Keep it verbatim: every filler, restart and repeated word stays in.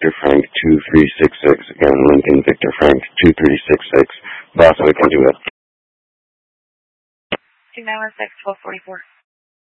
Victor Frank two three six six. Again, Lincoln Victor Frank two three six six. Boss, we can do it. two nine one six, twelve forty-four.